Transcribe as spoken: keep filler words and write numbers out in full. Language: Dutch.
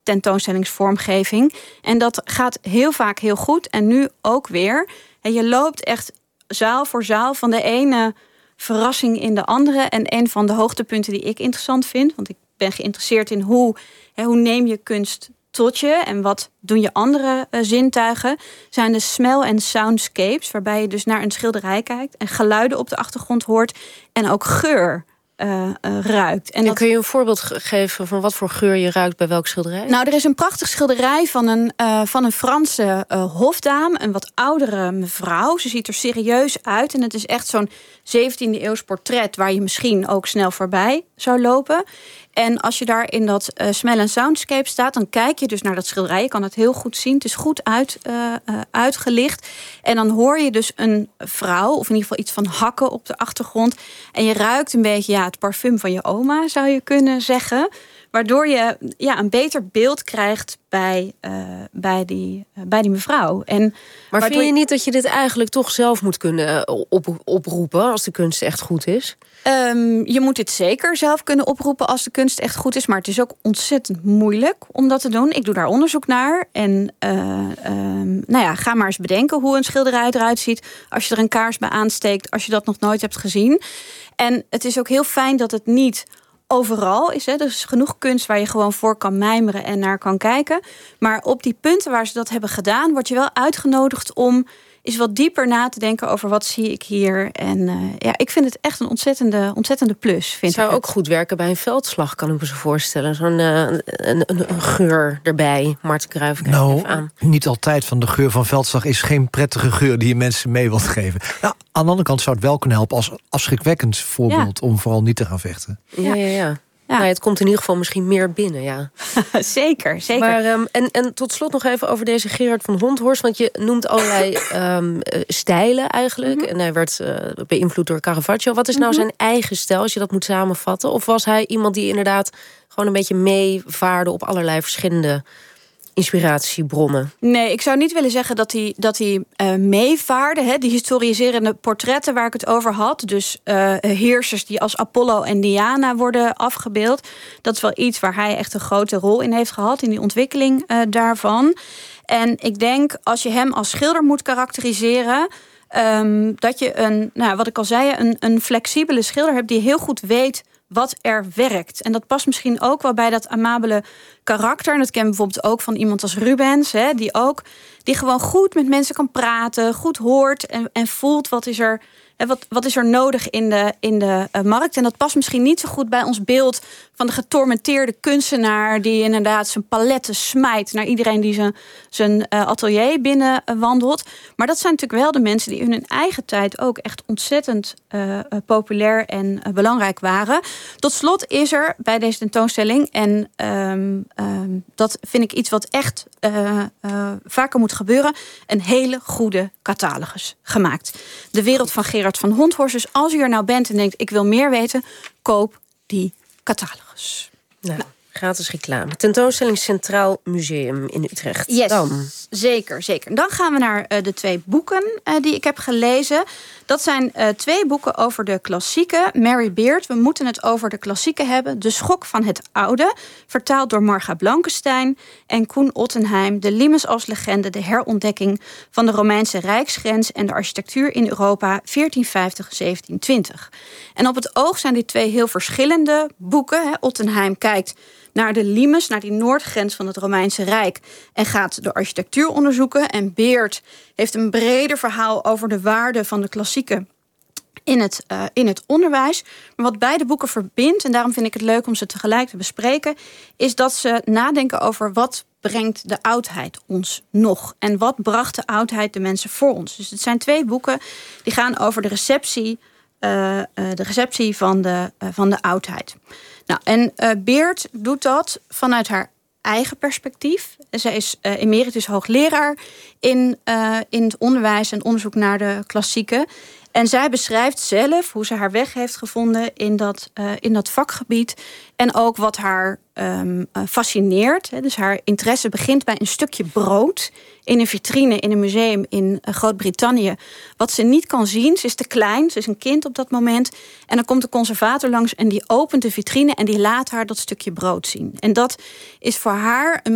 tentoonstellingsvormgeving. En dat gaat heel vaak heel goed. En nu ook weer. En je loopt echt zaal voor zaal van de ene verrassing in de andere. En een van de hoogtepunten die ik interessant vind, want ik ben geïnteresseerd in hoe, hè, hoe neem je kunst tot je en wat doen je andere uh, zintuigen, zijn de smell- en soundscapes, waarbij je dus naar een schilderij kijkt en geluiden op de achtergrond hoort en ook geur uh, uh, ruikt. En, en dat... kun je een voorbeeld geven van wat voor geur je ruikt bij welk schilderij? Nou, er is een prachtig schilderij van een, uh, van een Franse uh, hofdame, een wat oudere mevrouw. Ze ziet er serieus uit en het is echt zo'n zeventiende eeuws portret waar je misschien ook snel voorbij zou lopen. En als je daar in dat uh, smell- en soundscape staat, dan kijk je dus naar dat schilderij. Je kan het heel goed zien. Het is goed uit, uh, uh, uitgelicht. En dan hoor je dus een vrouw, of in ieder geval iets van hakken op de achtergrond. En je ruikt een beetje ja, het parfum van je oma, zou je kunnen zeggen. Waardoor je ja, een beter beeld krijgt bij, uh, bij, die, uh, bij die mevrouw. En maar vind je niet dat je dit eigenlijk toch zelf moet kunnen op, oproepen als de kunst echt goed is? Um, je moet dit zeker zelf kunnen oproepen als de kunst echt goed is. Maar het is ook ontzettend moeilijk om dat te doen. Ik doe daar onderzoek naar. En uh, um, nou ja, ga maar eens bedenken hoe een schilderij eruit ziet. Als je er een kaars bij aansteekt, als je dat nog nooit hebt gezien. En het is ook heel fijn dat het niet overal is. Hè. Er is genoeg kunst waar je gewoon voor kan mijmeren en naar kan kijken. Maar op die punten waar ze dat hebben gedaan, word je wel uitgenodigd om is wat dieper na te denken over wat zie ik hier. En uh, ja, ik vind het echt een ontzettende, ontzettende plus. Vind zou ik ook goed werken bij een veldslag, kan ik me zo voorstellen. Zo'n uh, een, een, een geur erbij. Marten Kruijf, kijk nou, even aan. Niet altijd van de geur van veldslag is geen prettige geur die je mensen mee wilt geven. Nou, aan de andere kant zou het wel kunnen helpen als afschrikwekkend voorbeeld ja. om vooral niet te gaan vechten. Ja, ja, ja. Ja. Nou, het komt in ieder geval misschien meer binnen, ja. zeker, zeker. Maar, um, en, en tot slot nog even over deze Gerard van Honthorst. Want je noemt allerlei um, uh, stijlen eigenlijk. Mm-hmm. En hij werd uh, beïnvloed door Caravaggio. Wat is nou mm-hmm. zijn eigen stijl, als je dat moet samenvatten? Of was hij iemand die inderdaad gewoon een beetje meevaarde op allerlei verschillende inspiratiebronnen? Nee, ik zou niet willen zeggen dat hij, dat hij uh, meevaarde. Hè? Die historiserende portretten waar ik het over had. Dus uh, heersers die als Apollo en Diana worden afgebeeld. Dat is wel iets waar hij echt een grote rol in heeft gehad. In die ontwikkeling uh, daarvan. En ik denk, als je hem als schilder moet karakteriseren, Um, dat je een, nou, wat ik al zei, een, een flexibele schilder hebt die heel goed weet wat er werkt. En dat past misschien ook wel bij dat amabele karakter. En dat ken ik bijvoorbeeld ook van iemand als Rubens, hè, die ook die gewoon goed met mensen kan praten, goed hoort en, en voelt wat is er, hè, wat, wat is er nodig in de, in de uh, markt. En dat past misschien niet zo goed bij ons beeld van de getormenteerde kunstenaar die inderdaad zijn paletten smijt naar iedereen die zijn, zijn uh, atelier binnenwandelt. Maar dat zijn natuurlijk wel de mensen die in hun eigen tijd ook echt ontzettend uh, uh, populair en uh, belangrijk waren. Tot slot is er bij deze tentoonstelling, en um, um, dat vind ik iets wat echt uh, uh, vaker moet gebeuren, een hele goede catalogus gemaakt. De wereld van Gerard van Honthorst. Dus als u er nou bent en denkt, ik wil meer weten, koop die catalogus. Nou, nou. Gratis reclame. Tentoonstelling Centraal Museum in Utrecht. Yes, Dan. zeker, zeker. Dan gaan we naar uh, de twee boeken uh, die ik heb gelezen. Dat zijn uh, twee boeken over de klassieken. Mary Beard, we moeten het over de klassieken hebben. De Schok van het Oude, vertaald door Marga Blankenstein. En Koen Ottenheim, De Limes als legende, de herontdekking van de Romeinse rijksgrens en de architectuur in Europa veertien vijftig tot zeventien twintig. En op het oog zijn die twee heel verschillende boeken. Hè. Ottenheim kijkt naar de Limes, naar die noordgrens van het Romeinse Rijk, en gaat de architectuur onderzoeken. En Beard heeft een breder verhaal over de waarde van de klassieken in het, uh, in het onderwijs. Maar wat beide boeken verbindt, en daarom vind ik het leuk om ze tegelijk te bespreken, is dat ze nadenken over wat brengt de oudheid ons nog? En wat bracht de oudheid de mensen voor ons? Dus het zijn twee boeken die gaan over de receptie, uh, uh, de receptie van de, uh, van de oudheid. Nou, en uh, Beard doet dat vanuit haar eigen perspectief. Zij is uh, emeritus hoogleraar in, uh, in het onderwijs en onderzoek naar de klassieken. En zij beschrijft zelf hoe ze haar weg heeft gevonden in dat, uh, in dat vakgebied. En ook wat haar um, uh, fascineert. Hè. Dus haar interesse begint bij een stukje brood in een vitrine in een museum in uh, Groot-Brittannië. Wat ze niet kan zien, ze is te klein, ze is een kind op dat moment. En dan komt de conservator langs en die opent de vitrine en die laat haar dat stukje brood zien. En dat is voor haar een